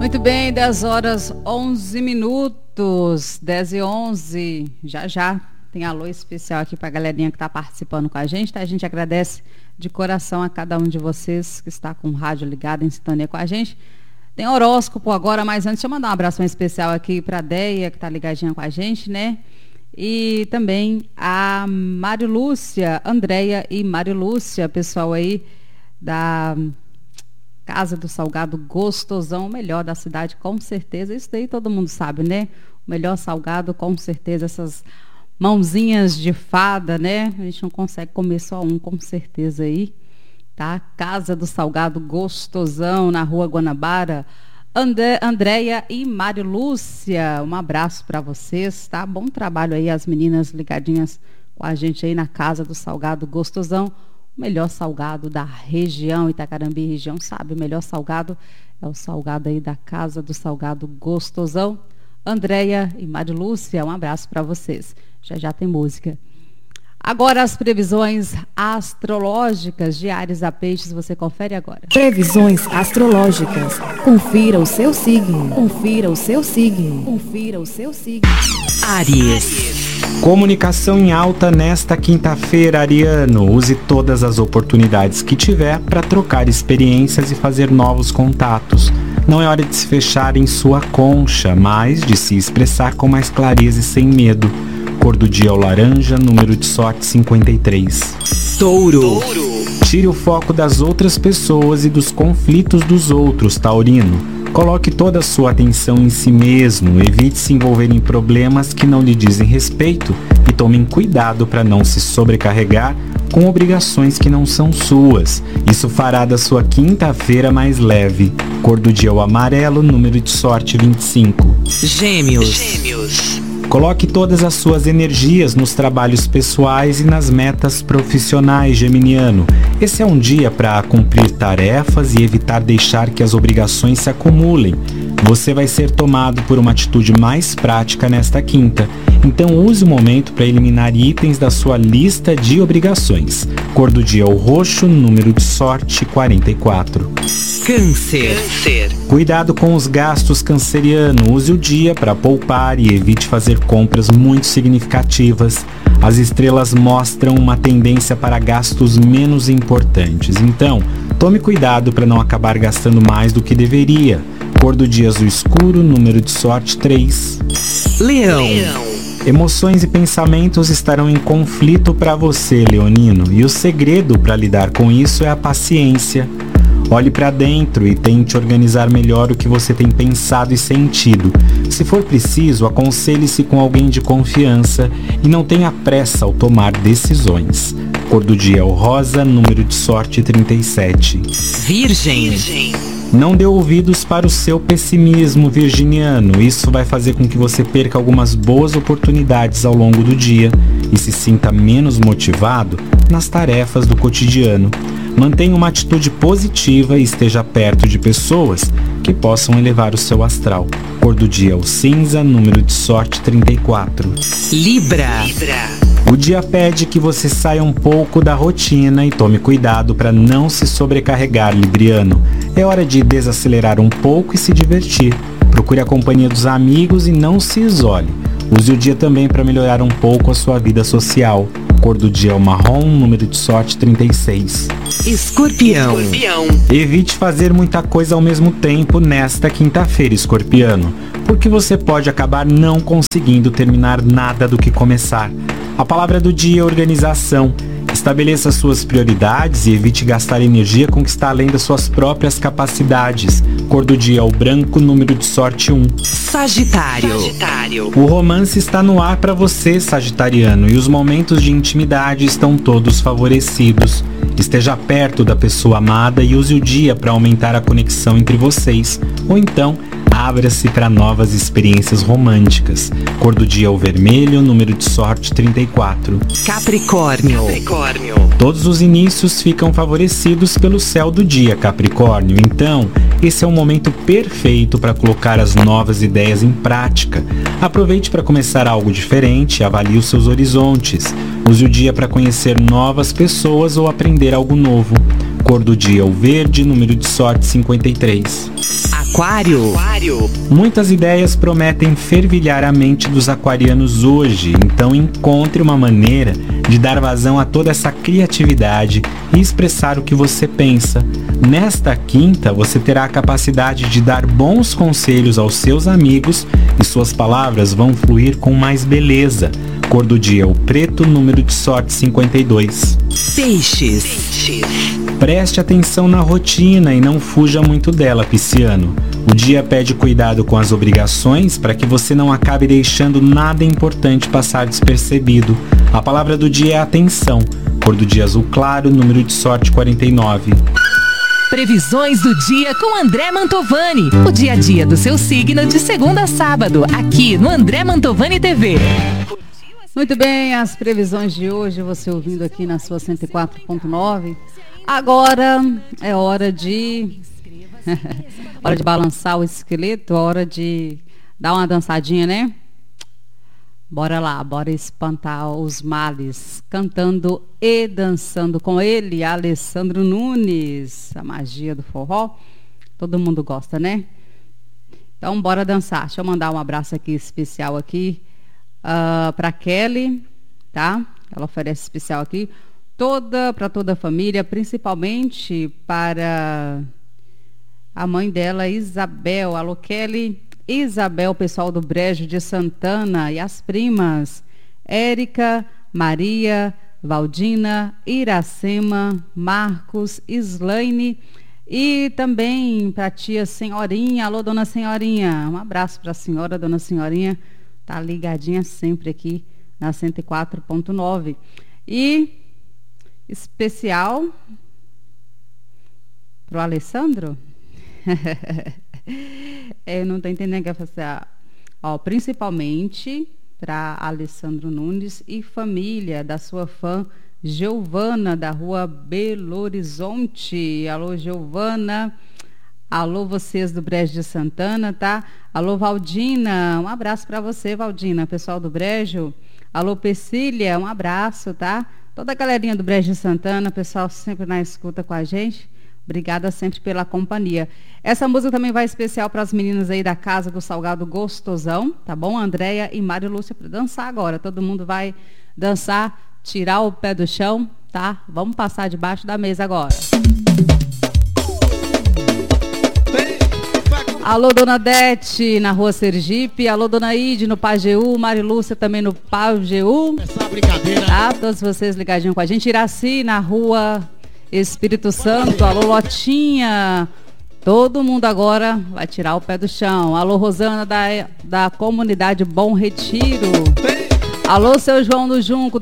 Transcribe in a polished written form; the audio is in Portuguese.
Muito bem, 10 horas 11 minutos, 10 e 11, já tem alô especial aqui para a galerinha que está participando com a gente, tá? A gente agradece de coração a cada um de vocês que está com o rádio ligado em sintonia com a gente. Tem horóscopo agora, mas antes deixa eu mandar um abração especial aqui para a Deia, que está ligadinha com a gente, né? E também a Mário Lúcia, Andréia e Mário Lúcia, pessoal aí da Casa do Salgado Gostosão, o melhor da cidade, com certeza. Isso daí todo mundo sabe, né? O melhor salgado, com certeza. Essas mãozinhas de fada, né? A gente não consegue comer só um, com certeza aí, tá? Casa do Salgado Gostosão, na Rua Guanabara. Andréia e Mário Lúcia, um abraço para vocês, tá? Bom trabalho aí, as meninas ligadinhas com a gente aí na Casa do Salgado Gostosão. O melhor salgado da região, Itacarambi região, sabe? O melhor salgado é o salgado aí da Casa do Salgado Gostosão. Andréia e Mário Lúcia, um abraço para vocês. Já tem música. Agora as previsões astrológicas de Áries a Peixes, você confere agora. Previsões astrológicas. Confira o seu signo. Confira o seu signo. Confira o seu signo. Áries. Comunicação em alta nesta quinta-feira, ariano. Use todas as oportunidades que tiver para trocar experiências e fazer novos contatos. Não é hora de se fechar em sua concha, mas de se expressar com mais clareza e sem medo. Cor do dia é o laranja, número de sorte 53. Touro. Tire o foco das outras pessoas e dos conflitos dos outros, taurino. Coloque toda a sua atenção em si mesmo, evite se envolver em problemas que não lhe dizem respeito e tome cuidado para não se sobrecarregar com obrigações que não são suas. Isso fará da sua quinta-feira mais leve. Cor do dia é o amarelo, número de sorte 25. Gêmeos. Coloque todas as suas energias nos trabalhos pessoais e nas metas profissionais, geminiano. Esse é um dia para cumprir tarefas e evitar deixar que as obrigações se acumulem. Você vai ser tomado por uma atitude mais prática nesta quinta. Então use o momento para eliminar itens da sua lista de obrigações. Cor do dia é o roxo, número de sorte 44. Câncer. Cuidado com os gastos, canceriano. Use o dia para poupar e evite fazer compras muito significativas. As estrelas mostram uma tendência para gastos menos importantes. Então, tome cuidado para não acabar gastando mais do que deveria. Cor do dia azul escuro, número de sorte 3. Leão. Emoções e pensamentos estarão em conflito para você, leonino. E o segredo para lidar com isso é a paciência. Olhe para dentro e tente organizar melhor o que você tem pensado e sentido. Se for preciso, aconselhe-se com alguém de confiança e não tenha pressa ao tomar decisões. Cor do dia é o rosa, número de sorte 37. Virgem. Não dê ouvidos para o seu pessimismo, virginiano. Isso vai fazer com que você perca algumas boas oportunidades ao longo do dia e se sinta menos motivado nas tarefas do cotidiano. Mantenha uma atitude positiva e esteja perto de pessoas que possam elevar o seu astral. Cor do dia é o cinza, número de sorte 34. Libra. O dia pede que você saia um pouco da rotina e tome cuidado para não se sobrecarregar, libriano. É hora de desacelerar um pouco e se divertir. Procure a companhia dos amigos e não se isole. Use o dia também para melhorar um pouco a sua vida social. Cor do dia é o marrom, número de sorte 36. Escorpião. Evite fazer muita coisa ao mesmo tempo nesta quinta-feira, escorpiano, porque você pode acabar não conseguindo terminar nada do que começar. A palavra do dia é organização. Estabeleça suas prioridades e evite gastar energia com o que está além das suas próprias capacidades. Cor do dia é o branco, número de sorte 1. Sagitário. O romance está no ar para você, sagitariano, e os momentos de intimidade estão todos favorecidos. Esteja perto da pessoa amada e use o dia para aumentar a conexão entre vocês. Ou então, abra-se para novas experiências românticas. Cor do dia é o vermelho, número de sorte 34. Capricórnio. Todos os inícios ficam favorecidos pelo céu do dia, Capricórnio. Então, esse é o momento perfeito para colocar as novas ideias em prática. Aproveite para começar algo diferente e avalie os seus horizontes. Use o dia para conhecer novas pessoas ou aprender algo novo. Cor do dia é o verde, número de sorte 53. Aquário. Muitas ideias prometem fervilhar a mente dos aquarianos hoje, então encontre uma maneira de dar vazão a toda essa criatividade e expressar o que você pensa. Nesta quinta, você terá a capacidade de dar bons conselhos aos seus amigos e suas palavras vão fluir com mais beleza. Cor do dia, o preto, número de sorte 52. Peixes. Preste atenção na rotina e não fuja muito dela, pisciano. O dia pede cuidado com as obrigações para que você não acabe deixando nada importante passar despercebido. A palavra do dia é atenção. Cor do dia, azul claro, número de sorte 49. Previsões do dia com André Mantovani. O dia a dia do seu signo de segunda a sábado, aqui no André Mantovani TV. Muito bem, as previsões de hoje, você ouvindo aqui na sua 104.9. Agora é hora de hora de balançar o esqueleto, hora de dar uma dançadinha, né? Bora lá, bora espantar os males, cantando e dançando com ele, Alessandro Nunes, a magia do forró. Todo mundo gosta, né? Então bora dançar. Deixa eu mandar um abraço aqui especial aqui para Kelly, tá? Ela oferece especial aqui para toda a família, principalmente para a mãe dela, Isabel. Alô, Kelly. Isabel, pessoal do Brejo de Santana e as primas Érica, Maria, Valdina, Iracema, Marcos, Islaine e também para a tia Senhorinha. Alô, dona Senhorinha. Um abraço para a senhora, dona Senhorinha. Tá ligadinha sempre aqui na 104.9. E especial pro Alessandro? Eu não tô entendendo o que é fazer. Ó, principalmente para Alessandro Nunes e família da sua fã Giovana, da rua Belo Horizonte. Alô, Giovana. Alô, vocês do Brejo de Santana, tá? Alô, Valdina. Um abraço para você, Valdina, pessoal do Brejo. Alô, Pecília. Um abraço, tá? Toda a galerinha do Brejo de Santana, pessoal sempre na escuta com a gente. Obrigada sempre pela companhia. Essa música também vai especial para as meninas aí da Casa do Salgado Gostosão, tá bom? Andréia e Mário Lúcia para dançar agora. Todo mundo vai dançar, tirar o pé do chão, tá? Vamos passar debaixo da mesa agora. Alô, dona Dete, na rua Sergipe. Alô, dona Ide, no Pajeú. Mário Lúcia também no Pajeú. Essa brincadeira. Tá? Todos vocês ligadinhos com a gente. Iraci, na rua Espírito Santo. Alô, Lotinha. Todo mundo agora vai tirar o pé do chão. Alô, Rosana da comunidade Bom Retiro. Alô, seu João do Junco,